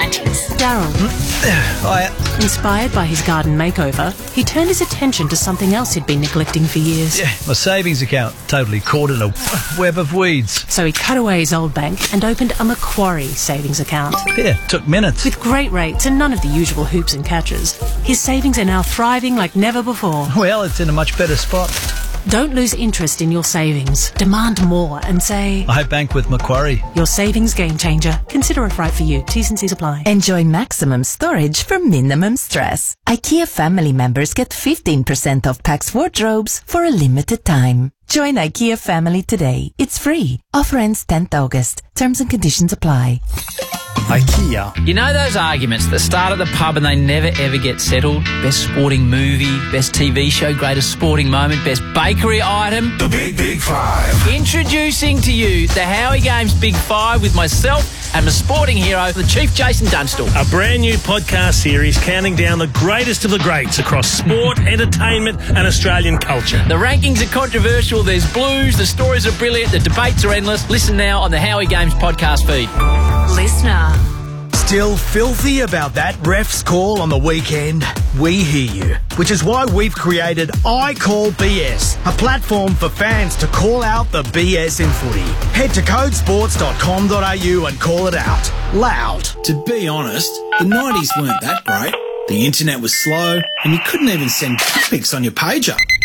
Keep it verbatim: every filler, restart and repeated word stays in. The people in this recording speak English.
nineties. Daryl, I, inspired by his garden makeover, he turned his attention to something else he'd been neglecting for years. yeah, my savings account totally caught in a web of weeds. So he cut away his old bank and opened a Macquarie savings account. Yeah, took minutes. With great rates and none of the usual hoops and catches, his savings are now thriving like never before. Well, it's in a much better spot. Don't lose interest in your savings. Demand more and say, I bank with Macquarie. your savings game changer. Consider if right for you. T's and C's apply. Enjoy maximum storage for minimum stress. IKEA family members get fifteen percent off Pax wardrobes for a limited time. Join IKEA family today. It's free. Offer ends tenth August. Terms and conditions apply. IKEA. You know those arguments that start at the pub and they never ever get settled? Best sporting movie, best T V show, greatest sporting moment, best bakery item? The Big Big Five. Introducing to you the Howie Games Big Five with myself and my sporting hero, the Chief Jason Dunstall. A brand new podcast series counting down the greatest of the greats across sport, entertainment and Australian culture. The rankings are controversial, there's blues, the stories are brilliant, the debates are endless. Listen now on the Howie Games podcast feed. Listener. Still filthy about that ref's call on the weekend? We hear you, which is why we've created I Call B S, a platform for fans to call out the B S in footy. Head to codesports dot com dot a u and call it out loud. To be honest, the nineties weren't that great. The internet was slow and you couldn't even send pics on your pager.